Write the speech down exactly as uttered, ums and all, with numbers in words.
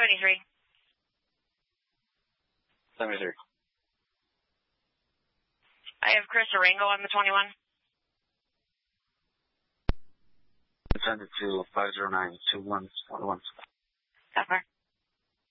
seventy-three. seventy-three. I have Chris Arango on the twenty-one. Send it to five zero nine two one one one. That far.